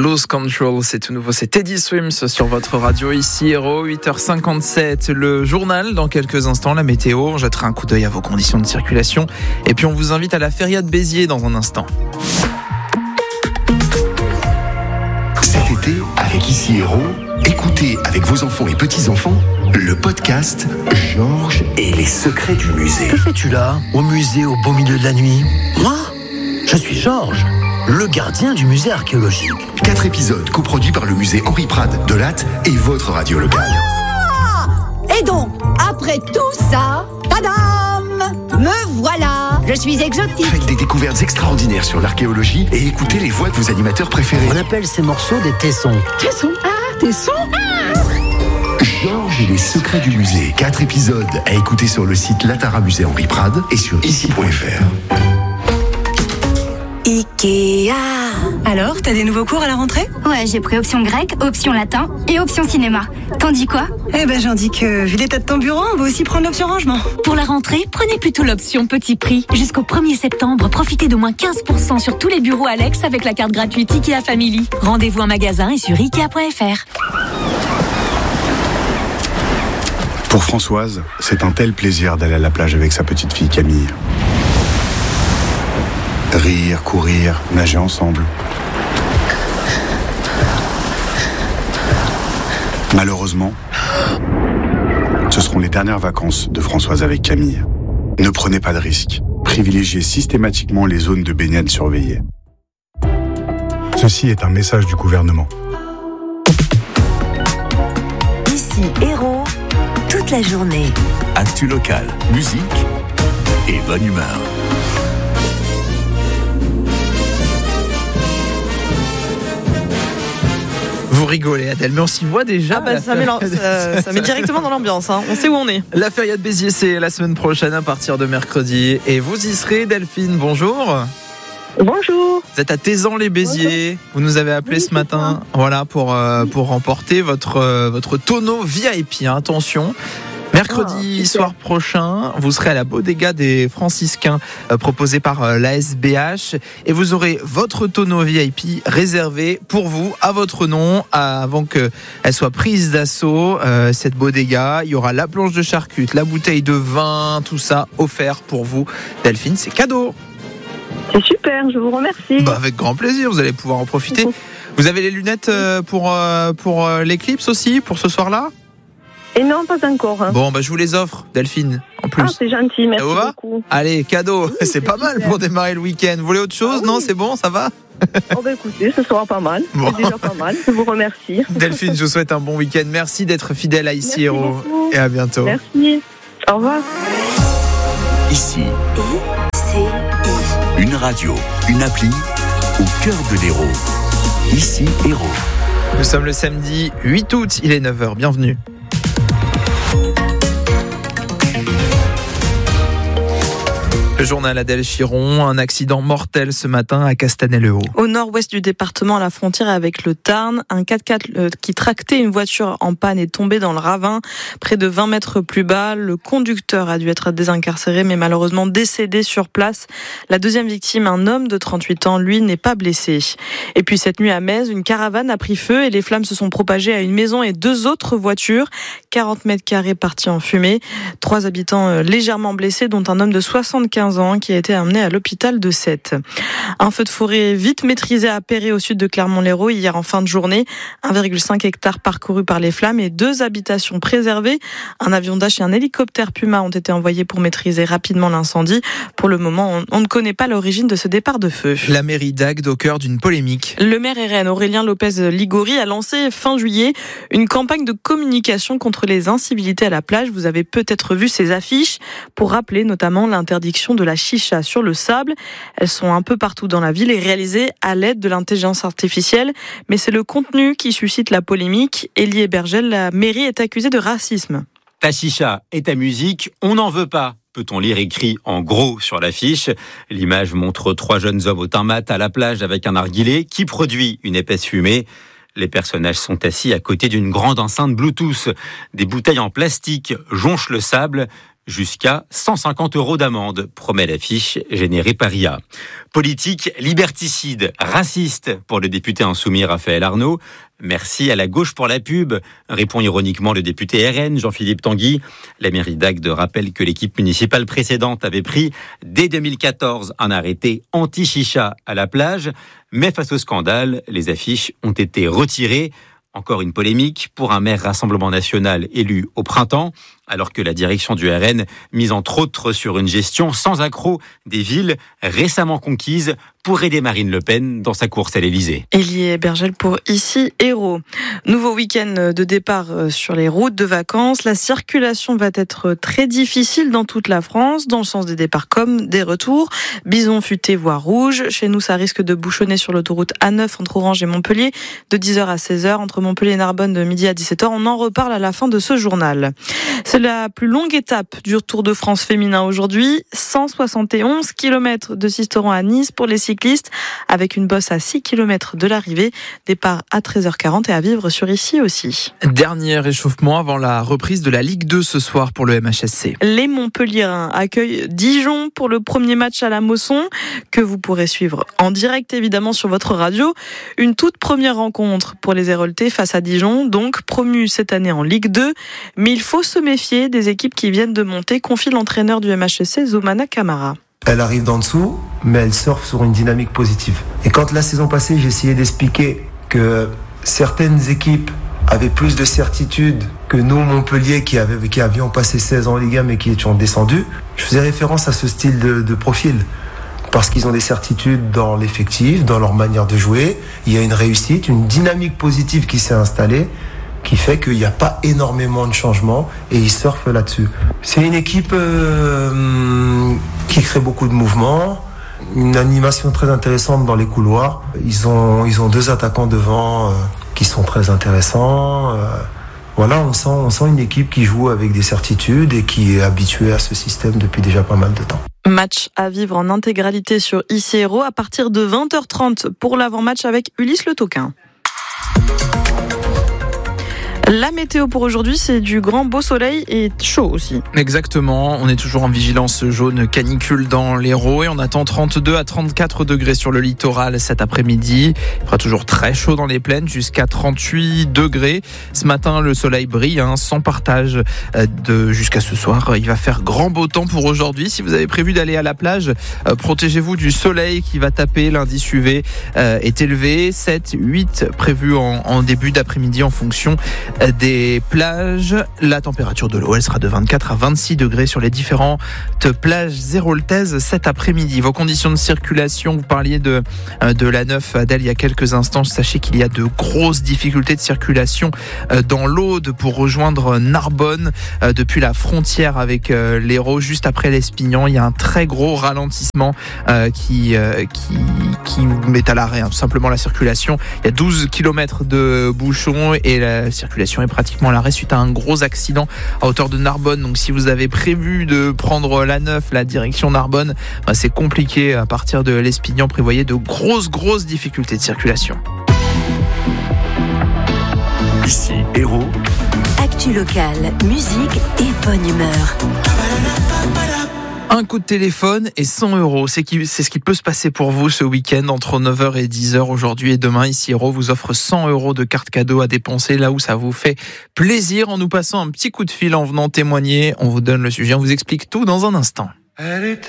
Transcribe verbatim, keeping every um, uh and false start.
Lose Control, c'est tout nouveau, c'est Teddy Swims sur votre radio ici Héros, huit heures cinquante-sept, le journal dans quelques instants, la météo, on jettera un coup d'œil à vos conditions de circulation et puis on vous invite à la Feria de Béziers dans un instant. Cet été, avec ici Héros, écoutez avec vos enfants et petits-enfants le podcast Georges et les secrets du musée. Que fais-tu là, au musée au beau milieu de la nuit ? Moi ? Je suis Georges, le gardien du musée archéologique. Quatre épisodes coproduits par le musée Henri Prade de Latte et votre radio locale. Ah ! Et donc, après tout ça, tadam ! Me voilà, je suis exotique. Faites des découvertes extraordinaires sur l'archéologie et écoutez les voix de vos animateurs préférés. On appelle ces morceaux des tessons. Tessons ? Ah, tessons ? Ah ! Georges et les secrets du musée. Quatre épisodes à écouter sur le site Latara Musée Henri Prade et sur ici point f r. Ikea. Alors, t'as des nouveaux cours à la rentrée ? Ouais, j'ai pris option grec, option latin et option cinéma. T'en dis quoi ? Eh ben, j'en dis que, vu l'état de ton bureau, on va aussi prendre l'option rangement. Pour la rentrée, prenez plutôt l'option petit prix. Jusqu'au premier septembre, profitez d'au moins quinze pour cent sur tous les bureaux Alex avec la carte gratuite Ikea Family. Rendez-vous en magasin et sur ikea point f r. Pour Françoise, c'est un tel plaisir d'aller à la plage avec sa petite fille Camille. Rire, courir, nager ensemble. Malheureusement, ce seront les dernières vacances de Françoise avec Camille. Ne prenez pas de risques. Privilégiez systématiquement les zones de baignade surveillées. Ceci est un message du gouvernement. Ici Héros, toute la journée. Actu locale, musique et bonne humeur. Vous rigolez Adèle, mais on s'y voit déjà. Ah bah ça, met ça, ça met directement dans l'ambiance, hein. On sait où on est. La Feria de Béziers, c'est la semaine prochaine à partir de mercredi. Et vous y serez, Delphine, bonjour. Bonjour. Vous êtes à Thézan-les-Béziers. Vous nous avez appelé oui, ce matin, voilà, pour, euh, pour remporter votre, euh, votre tonneau V I P. Hein, attention. Mercredi ah, soir prochain, vous serez à la Bodega des Franciscains euh, proposée par euh, l'A S B H et vous aurez votre tonneau V I P réservé pour vous à votre nom à, avant qu'elle soit prise d'assaut. Euh, cette Bodega, il y aura la planche de charcutes, la bouteille de vin, tout ça offert pour vous. Delphine, c'est cadeau. C'est super, je vous remercie. Bah, avec grand plaisir, vous allez pouvoir en profiter. Vous avez les lunettes euh, pour, euh, pour euh, l'éclipse aussi, pour ce soir-là ? Et non, pas encore. Hein. Bon, bah, je vous les offre, Delphine, en plus. Ah, c'est gentil, merci ça beaucoup. Allez, cadeau, oui, c'est, c'est pas mal pour démarrer le week-end. Vous voulez autre chose ? Ah, oui. Non, c'est bon, ça va ? Oh bah écoutez, ce sera pas mal. Bon. C'est déjà pas mal, je vous remercie. Delphine, je vous souhaite un bon week-end. Merci d'être fidèle à Ici Héros. Et à bientôt. Merci, au revoir. Ici, une radio, une appli au cœur de l'Hérault. Ici Héros. Nous sommes le samedi huit août, il est neuf heures, bienvenue. Le journal Adèle Chiron, un accident mortel ce matin à Castanet-le-Haut. Au nord-ouest du département, à la frontière avec le Tarn, un quatre-quatre qui tractait une voiture en panne est tombé dans le ravin, près de vingt mètres plus bas. Le conducteur a dû être désincarcéré, mais malheureusement décédé sur place. La deuxième victime, un homme de trente-huit ans, lui, n'est pas blessé. Et puis cette nuit à Metz, une caravane a pris feu et les flammes se sont propagées à une maison et deux autres voitures. quarante mètres carrés partis en fumée. Trois habitants légèrement blessés, dont un homme de soixante-quinze ans qui a été amené à l'hôpital de Sète. Un feu de forêt vite maîtrisé à Perret au sud de Clermont-Lérault hier en fin de journée. un virgule cinq hectares parcourus par les flammes et deux habitations préservées. Un avion Dash et un hélicoptère Puma ont été envoyés pour maîtriser rapidement l'incendie. Pour le moment, on, on ne connaît pas l'origine de ce départ de feu. La mairie d'Agde au cœur d'une polémique. Le maire R N Aurélien Lopez-Ligori a lancé fin juillet une campagne de communication contre les incivilités à la plage. Vous avez peut-être vu ces affiches pour rappeler notamment l'interdiction de la chicha sur le sable. Elles sont un peu partout dans la ville et réalisées à l'aide de l'intelligence artificielle. Mais c'est le contenu qui suscite la polémique. Élie Hébergel, la mairie est accusée de racisme. Ta chicha et ta musique, on n'en veut pas. Peut-on lire écrit en gros sur l'affiche. L'image montre trois jeunes hommes au teint mat à la plage avec un narguilé qui produit une épaisse fumée. Les personnages sont assis à côté d'une grande enceinte Bluetooth. Des bouteilles en plastique jonchent le sable. jusqu'à cent cinquante euros d'amende, promet l'affiche générée par I A. Politique liberticide, raciste pour le député insoumis Raphaël Arnaud. Merci à la gauche pour la pub, répond ironiquement le député R N Jean-Philippe Tanguy. La mairie d'Agde rappelle que l'équipe municipale précédente avait pris dès deux mille quatorze un arrêté anti-chicha à la plage. Mais face au scandale, les affiches ont été retirées. Encore une polémique pour un maire Rassemblement National élu au printemps, alors que la direction du R N mise entre autres sur une gestion sans accroc des villes récemment conquises pour aider Marine Le Pen dans sa course à l'Élysée. Élie Bergel pour Ici Héros. Nouveau week-end de départ sur les routes de vacances. La circulation va être très difficile dans toute la France, dans le sens des départs comme des retours. Bison futé, voie rouge. Chez nous, ça risque de bouchonner sur l'autoroute A neuf entre Orange et Montpellier de dix heures à seize heures, entre Montpellier et Narbonne de midi à dix-sept heures. On en reparle à la fin de ce journal. C'est la plus longue étape du Tour de France féminin aujourd'hui. cent soixante et onze kilomètres de Sisteron à Nice pour les cyclistes, avec une bosse à six kilomètres de l'arrivée. Départ à treize heures quarante et à vivre sur Ici aussi. Dernier réchauffement avant la reprise de la Ligue deux ce soir pour le M H S C. Les Montpelliérains accueillent Dijon pour le premier match à la Mosson, que vous pourrez suivre en direct évidemment sur votre radio. Une toute première rencontre pour les Héroltais face à Dijon, donc promu cette année en Ligue deux. Mais il faut se méfier des équipes qui viennent de monter, confie l'entraîneur du M H S C, Zoumana Camara. Elle arrive d'en dessous, mais elle surfe sur une dynamique positive. Et quand la saison passée, j'ai essayé d'expliquer que certaines équipes avaient plus de certitude que nous, Montpellier, qui, avaient, qui avions passé seize ans en Ligue un, mais qui étions descendus, je faisais référence à ce style de, de profil. Parce qu'ils ont des certitudes dans l'effectif, dans leur manière de jouer. Il y a une réussite, une dynamique positive qui s'est installée, qui fait qu'il n'y a pas énormément de changements et ils surfent là-dessus. C'est une équipe euh, qui crée beaucoup de mouvements, une animation très intéressante dans les couloirs. Ils ont, ils ont deux attaquants devant euh, qui sont très intéressants. Euh, voilà, on sent, on sent une équipe qui joue avec des certitudes et qui est habituée à ce système depuis déjà pas mal de temps. Match à vivre en intégralité sur Ici Héros à partir de vingt heures trente pour l'avant-match avec Ulysse Le Toquin. La météo pour aujourd'hui, c'est du grand beau soleil et chaud aussi. Exactement, on est toujours en vigilance jaune canicule dans l'Hérault et on attend trente-deux à trente-quatre degrés sur le littoral cet après-midi. Il fera toujours très chaud dans les plaines, jusqu'à trente-huit degrés. Ce matin, le soleil brille, hein, sans partage de jusqu'à ce soir. Il va faire grand beau temps pour aujourd'hui. Si vous avez prévu d'aller à la plage, euh, protégez-vous du soleil qui va taper. L'indice U V euh, est élevé, sept, huit prévu en, en début d'après-midi en fonction des plages. La température de l'eau, elle sera de vingt-quatre à vingt-six degrés sur les différentes plages héroltaises cet après-midi. Vos conditions de circulation, vous parliez de, de l'A neuf, Adèle, il y a quelques instants. Sachez qu'il y a de grosses difficultés de circulation dans l'Aude pour rejoindre Narbonne depuis la frontière avec l'Hérault, juste après l'Espignan. Il y a un très gros ralentissement qui, qui, qui met à l'arrêt hein, tout simplement la circulation. Il y a douze kilomètres de bouchons et la circulation est pratiquement à l'arrêt suite à un gros accident à hauteur de Narbonne. Donc si vous avez prévu de prendre l'A neuf, la direction Narbonne, bah c'est compliqué à partir de l'Espignan. Prévoyez de grosses grosses difficultés de circulation. Ici Héros. Actu locale, musique et bonne humeur. Un coup de téléphone et cent euros. C'est, qui, c'est ce qui peut se passer pour vous ce week-end entre neuf heures et dix heures aujourd'hui et demain. Ici Héros vous offre cent euros de carte cadeau à dépenser là où ça vous fait plaisir en nous passant un petit coup de fil en venant témoigner. On vous donne le sujet, on vous explique tout dans un instant. Elle est